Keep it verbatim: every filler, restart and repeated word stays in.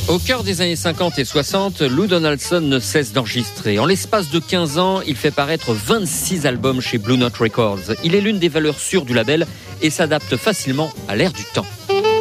Au cœur des années cinquante et soixante, Lou Donaldson ne cesse d'enregistrer. En l'espace de quinze ans, il fait paraître vingt-six albums chez Blue Note Records. Il est l'une des valeurs sûres du label et s'adapte facilement à l'ère du temps.